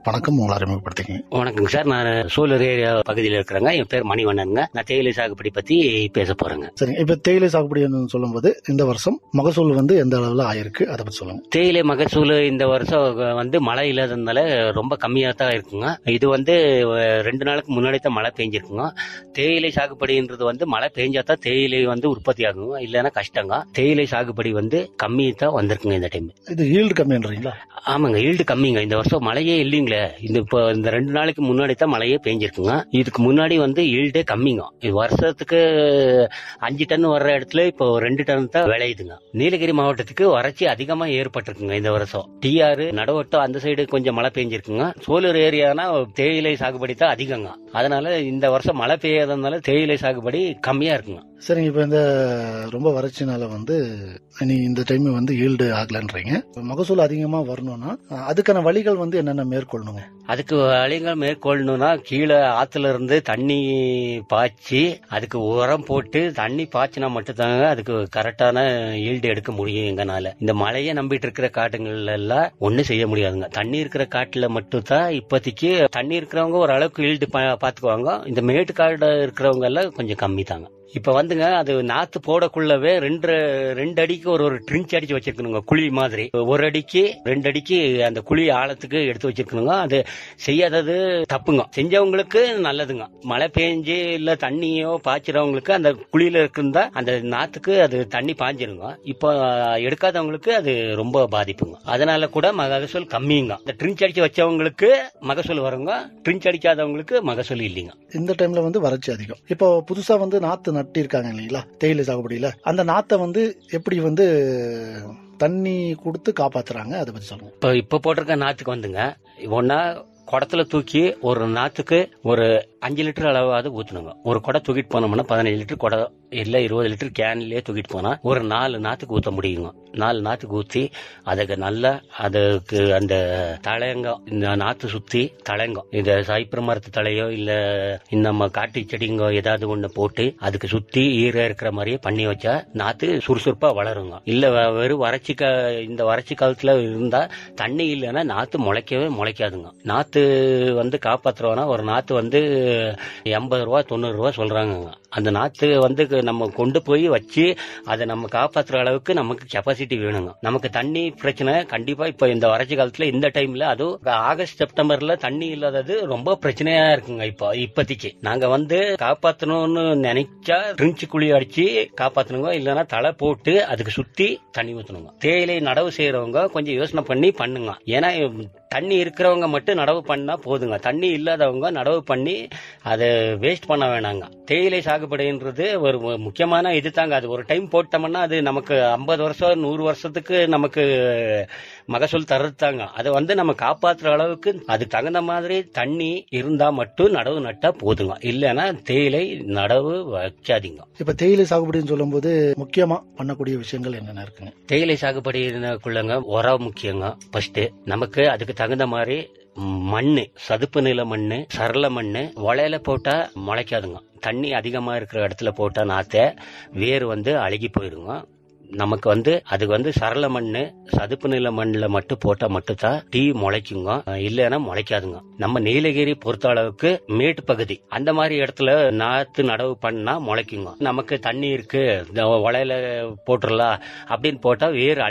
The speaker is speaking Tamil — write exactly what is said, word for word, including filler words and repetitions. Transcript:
வணக்கம், உங்களை அறிமுகப்படுத்திக்கங்க. வணக்கங்க சார். நான் சூலூர் ஏரியா பகுதியில் இருக்கிறேங்க. என் பேர் மணிவண்ணனுங்க. நான் தேயிலை சாகுபடி பத்தி பேச போறேங்க. சரிங்க, இப்ப தேயிலை சாகுபடி சொல்லும் போது இந்த வருஷம் மகசூல் வந்து எந்த அளவுல ஆயிருக்கு அதை பத்தி சொல்லுங்க. தேயிலை மகசூல் இந்த வருஷம் வந்து மழை இல்லாததுனால ரொம்ப கம்மியா தான் இருக்குங்க. இது வந்து ரெண்டு நாளுக்கு முன்னாடி தான் மழை பெஞ்சிருக்குங்க. தேயிலை சாகுபடின்றது வந்து மழை பெஞ்சா தான் தேயிலை வந்து உற்பத்தி ஆகுங்க, இல்லைன்னா கஷ்டங்க. தேயிலை சாகுபடி வந்து கம்மி தான் வந்திருக்குங்க இந்த டைம். இது ஈல்டு கம்மின்றீங்களா? ஆமாங்க, ஈல்டு கம்மிங்க. இந்த வருஷம் மழையே இல்லைங்களே. இந்த இப்போ இந்த ரெண்டு நாளைக்கு முன்னாடி தான் மழையே பெஞ்சிருக்குங்க. இதுக்கு முன்னாடி வந்து ஈல்டே கம்மிங்க. வருஷத்துக்கு அஞ்சு டன் வர்ற இடத்துல இப்போ ரெண்டு டன் தான் விளையுதுங்க. நீலகிரி மாவட்டத்துக்கு வறட்சி அதிகமா ஏற்பட்டிருக்குங்க இந்த வருஷம். டிஆர் நடவட்டம் அந்த சைடு கொஞ்சம் மழை பெஞ்சிருக்குங்க. சோலூர் ஏரியானா தேயிலை சாகுபடி தான் அதிகங்க. அதனால இந்த வருஷம் மழை பெய்யாததுனால தேயிலை சாகுபடி கம்மியா இருக்குங்க. சரிங்க, இப்ப இந்த ரொம்ப வறட்சினால வந்து நீ இந்த டைம் வந்து ஈல்டு ஆகலன்றீங்க. மகசூல் அதிகமா வரணும்னா அதுக்கான வழிகள் வந்து என்னென்ன மேற்கொள்ளணுங்க? அதுக்கு வழிகள் மேற்கொள்ளணும்னா கீழே ஆத்துல இருந்து தண்ணி பாய்ச்சி அதுக்கு உரம் போட்டு தண்ணி பாய்ச்சினா மட்டும்தாங்க அதுக்கு கரெக்டான ஈல்டு எடுக்க முடியும். எங்கனால இந்த மழையை நம்பிட்டு இருக்கிற காட்டுங்கள்ல எல்லாம் ஒன்னும் செய்ய முடியாதுங்க. தண்ணி இருக்கிற காட்டுல மட்டும் தான் இப்போதைக்கு தண்ணி இருக்கிறவங்க ஓரளவுக்கு ஈல்டு பாத்துக்குவாங்க. இந்த மேட்டுக்காடு இருக்கிறவங்க எல்லாம் கொஞ்சம் கம்மி தாங்க. இப்ப வந்துங்க அது நாத்து போடக்குள்ளவே ரெண்டு ரெண்டு அடிக்கு ஒரு ஒரு ட்ரிஞ்ச் அடிச்சு வச்சிருக்கணுங்க. குழி மாதிரி ஒரு அடிக்கு ரெண்டு அடிக்கு அந்த குழி ஆழத்துக்கு எடுத்து வச்சிருக்கணுங்க. அது செய்யாதது தப்புங்க. செஞ்சவங்களுக்கு நல்லதுங்க. மழை பெஞ்சு இல்ல தண்ணியோ பாய்ச்சிறவங்களுக்கு அந்த குழியில இருக்குந்தா அந்த நாத்துக்கு அது தண்ணி பாய்ஞ்சிருங்க. இப்ப எடுக்காதவங்களுக்கு அது ரொம்ப பாதிப்புங்க. அதனால கூட மகசூல் கம்மிங்க. இந்த ட்ரிஞ்ச் அடிச்சு வச்சவங்களுக்கு மகசூல் வருங்க, ட்ரிஞ்ச் அடிக்காதவங்களுக்கு மகசூல் இல்லைங்க. இந்த டைம்ல வந்து வறட்சி அதிகம். இப்போ புதுசா வந்து நாத்து நட்டி இருக்காங்க இல்லைங்களா தேயிலை சாகுபடியில, அந்த நாத்தை வந்து எப்படி வந்து தண்ணி கொடுத்து காப்பாத்துறாங்க அதை பத்தி சொல்லுங்க. இப்ப இப்ப போட்டிருக்க நாத்துக்கு வந்துங்க ஒன்னா குடத்துல தூக்கி ஒரு நாத்துக்கு ஒரு அஞ்சு லிட்டர் அளவாவது ஊத்தணுங்க. ஒரு குடம் தூக்கிட்டு போனோம்னா பதினஞ்சு லிட்டர் குடம் இல்ல இருபது லிட்டர் கேன்லயே தூக்கிட்டு போனா ஒரு நாலு நாத்துக்கு ஊத்த முடியுங்க. நாலு நாத்துக்கு ஊத்தி அதுக்கு நல்லா அதுக்கு அந்த தழையங்கம் இந்த நாத்து சுத்தி தழையங்கம் இந்த சைப்பர் மரத்து தலையோ இல்ல நம்ம காட்டு செடிங்கோ ஏதாவது ஒண்ணு போட்டு அதுக்கு சுத்தி ஈர இருக்கிற மாதிரியே பண்ணி வச்சா நாத்து சுறுசுறுப்பா வளருங்க. இல்ல வெறும் வறட்சி இந்த வறட்சி காலத்துல இருந்தா தண்ணி இல்லைன்னா நாத்து முளைக்கவே முளைக்காதுங்க. நாத்து வந்து காப்பாத்துறோம்னா ஒரு நாத்து வந்து எண்பது ரூபா தொண்ணூறு ரூபா சொல்றாங்க. அந்த நாத்து வந்து நம்ம கொண்டு போய் வச்சு அதை நம்ம காப்பாற்றுற அளவுக்கு நமக்கு கெப்பாசிட்டி வேணுங்க. நமக்கு தண்ணி பிரச்சனை கண்டிப்பா இப்ப இந்த வறட்சி காலத்துல இந்த டைம்ல அதுவும் ஆகஸ்ட் செப்டம்பர்ல தண்ணி இல்லாதது ரொம்ப பிரச்சனையா இருக்குங்க. இப்போ இப்போதைக்கு நாங்க வந்து காப்பாற்றணும்னு நினைச்சா ட்ரிஞ்ச் குழி அடிச்சு காப்பாற்றணுங்க, இல்லைன்னா தலை போட்டு அதுக்கு சுத்தி தண்ணி ஊற்றணுங்க. தேயிலை நடவு செய்யறவங்க கொஞ்சம் யோசனை பண்ணி பண்ணுங்க. ஏன்னா தண்ணி இருக்கிறவங்க மட்டும் நடவு பண்ணா போதுங்க. தண்ணி இல்லாதவங்க நடவு பண்ணி அதை வேஸ்ட் பண்ண வேணாங்க. தேயிலை சாகுபடின்றது ஒரு முக்கியமான இது தாங்க. அது ஒரு டைம் போட்டோம்னா அது நமக்கு ஐம்பது வருஷம் நூறு வருஷத்துக்கு நமக்கு மகசூல் தருத்தாங்க. அதை வந்து நம்ம காப்பாற்றுற அளவுக்கு அதுக்கு தகுந்த மாதிரி தண்ணி இருந்தா மட்டும் நடவு நட்டா போதுங்க. இல்லைன்னா தேயிலை நடவு வைக்காதீங்க. இப்ப தேயிலை சாகுபடின்னு சொல்லும் போது முக்கியமா பண்ணக்கூடிய விஷயங்கள் என்னென்ன இருக்குங்க? தேயிலை சாகுபடிக்குள்ளங்க உரம் முக்கியங்க. ஃபர்ஸ்ட் நமக்கு அதுக்கு தகுந்த மாதிரி மண்ணு, சதுப்பு நில மண்ணு, சரள மண்ணு. வளையல போட்டா முளைக்காதுங்க. தண்ணி அதிகமா இருக்கிற இடத்துல போட்டா நாத்த வேர் வந்து அழுகி போயிருங்க. நமக்கு வந்து அதுக்கு வந்து சரள மண்ணு சதுப்பு நில மண்ணுல மட்டும் போட்டா மட்டும் தான் டீ முளைக்குங்க, இல்லைன்னா முளைக்காதுங்க. நம்ம நீலகிரி பொறுத்த அளவுக்கு மேட்டு பகுதி அந்த மாதிரி இடத்துல நாத்து நடவு பண்ணா முளைக்குங்க. நமக்கு தண்ணி இருக்கு வளையல போட்டுடலாம் அப்படின்னு போட்டா வேர்